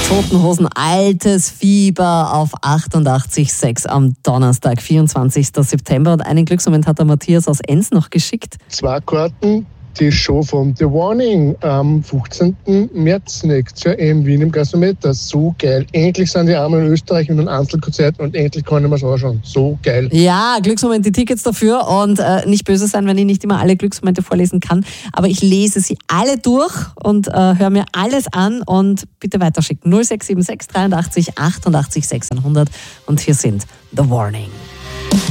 Toten Hosen, altes Fieber auf 88,6 am Donnerstag, 24. September. Und einen Glücksmoment hat der Matthias aus Enns noch geschickt. 2 Karten, die Show von The Warning am 15. März nächstes Jahr in Wien im Gasometer. So geil. Endlich sind die Armen in Österreich mit einem Einzelkonzert und endlich kann ich mir es anschauen. So geil. Ja, Glücksmoment, die Tickets dafür und nicht böse sein, wenn ich nicht immer alle Glücksmomente vorlesen kann, aber ich lese sie alle durch und höre mir alles an und bitte weiterschicken. 0676 83 88 600 und hier sind The Warning.